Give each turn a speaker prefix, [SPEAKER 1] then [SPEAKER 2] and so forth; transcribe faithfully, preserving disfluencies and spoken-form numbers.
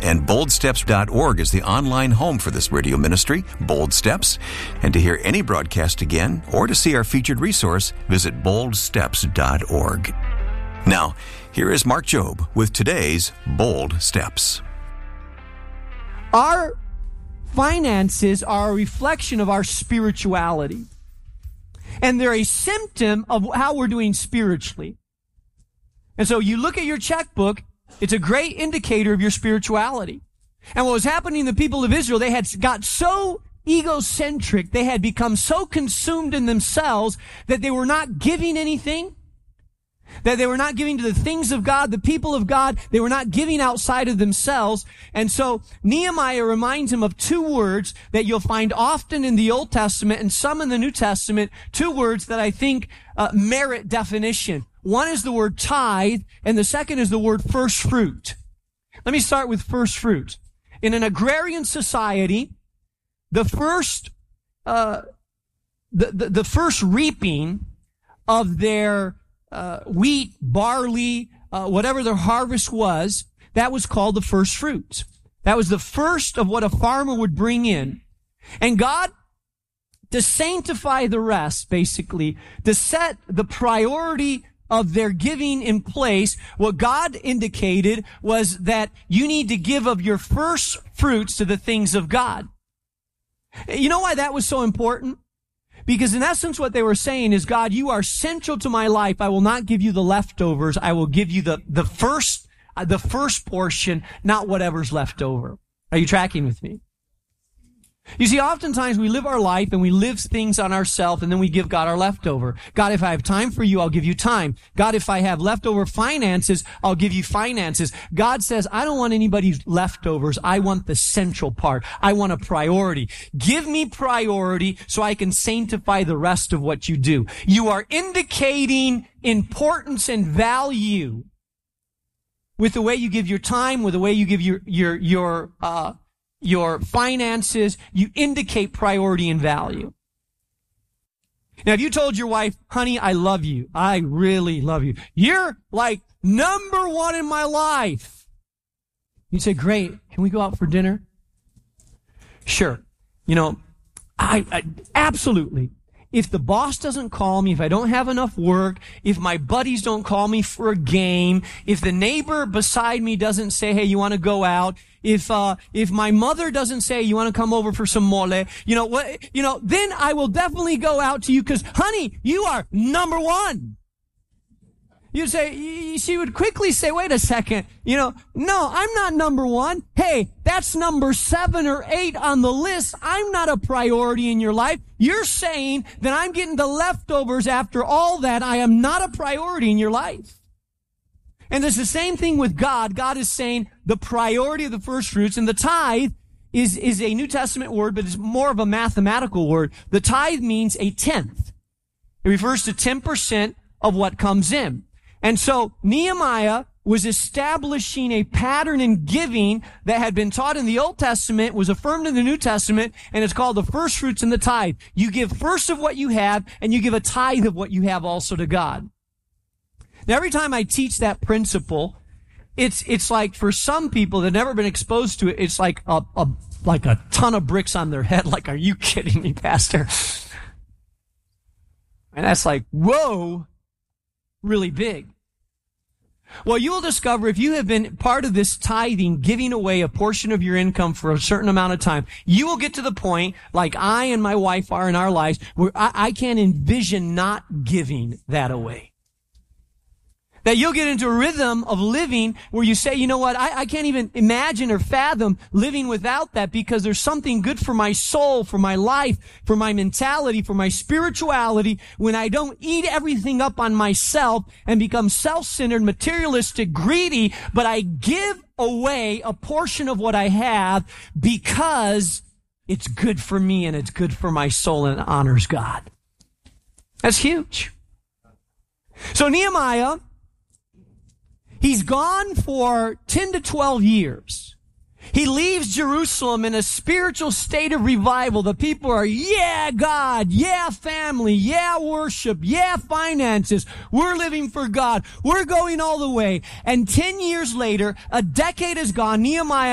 [SPEAKER 1] And bold steps dot org is the online home for this radio ministry, Bold Steps. And to hear any broadcast again or to see our featured resource, visit bold steps dot org. Now, here is Mark Jobe with today's Bold Steps.
[SPEAKER 2] Our finances are a reflection of our spirituality. And they're a symptom of how we're doing spiritually. And so you look at your checkbook, it's a great indicator of your spirituality. And what was happening to the people of Israel, they had got so egocentric, they had become so consumed in themselves that they were not giving anything, that they were not giving to the things of God, the people of God. They were not giving outside of themselves. And so Nehemiah reminds him of two words that you'll find often in the Old Testament and some in the New Testament, two words that I think uh, merit definition. One is the word tithe, and the second is the word first fruit. Let me start with first fruit. In an agrarian society, the first, uh, the, the, the first reaping of their uh, wheat, barley, uh, whatever their harvest was, that was called the first fruits. That was the first of what a farmer would bring in. And God, to sanctify the rest, basically, to set the priority of their giving in place, what God indicated was that you need to give of your first fruits to the things of God. You know why that was so important? Because in essence what they were saying is, God, you are central to my life. I will not give you the leftovers. I will give you the, the first, uh, the first portion, not whatever's left over. Are you tracking with me? You see, oftentimes we live our life and we live things on ourselves and then we give God our leftover. God, if I have time for you, I'll give you time. God, if I have leftover finances, I'll give you finances. God says, I don't want anybody's leftovers. I want the central part. I want a priority. Give me priority so I can sanctify the rest of what you do. You are indicating importance and value with the way you give your time, with the way you give your, your, your, uh, your finances. You indicate priority and value. Now, if you told your wife, honey, I love you. I really love you. You're like number one in my life. You'd say, great. Can we go out for dinner? Sure. You know, I, I absolutely. If the boss doesn't call me, if I don't have enough work, if my buddies don't call me for a game, if the neighbor beside me doesn't say, hey, you want to go out, if, uh, if my mother doesn't say, you want to come over for some mole, you know what, you know, then I will definitely go out to you because, honey, you are number one. You say, she would quickly say, wait a second, you know, no, I'm not number one. Hey, that's number seven or eight on the list. I'm not a priority in your life. You're saying that I'm getting the leftovers after all that. I am not a priority in your life. And it's the same thing with God. God is saying the priority of the first fruits, and the tithe is, is a New Testament word, but it's more of a mathematical word. The tithe means a tenth. It refers to ten percent of what comes in. And so Nehemiah was establishing a pattern in giving that had been taught in the Old Testament, was affirmed in the New Testament, and it's called the first fruits and the tithe. You give first of what you have, and you give a tithe of what you have also to God. Now, every time I teach that principle, it's it's like for some people that have never been exposed to it, it's like a, a like a ton of bricks on their head. Like, are you kidding me, Pastor? And that's like, whoa, really big. Well, you will discover if you have been part of this tithing, giving away a portion of your income for a certain amount of time, you will get to the point, like I and my wife are in our lives, where I, I can't envision not giving that away. That you'll get into a rhythm of living where you say, you know what, I, I can't even imagine or fathom living without that because there's something good for my soul, for my life, for my mentality, for my spirituality when I don't eat everything up on myself and become self-centered, materialistic, greedy, but I give away a portion of what I have because it's good for me and it's good for my soul and it honors God. That's huge. So Nehemiah, he's gone for ten to twelve years. He leaves Jerusalem in a spiritual state of revival. The people are, yeah, God, yeah, family, yeah, worship, yeah, finances. We're living for God. We're going all the way. And ten years later, a decade has gone. Nehemiah